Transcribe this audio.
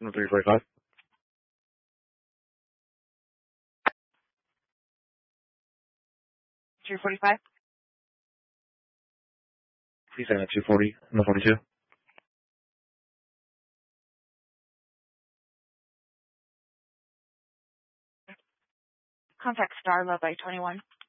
345. $345. Please send at 240 and the 42. Contact Starla by 21.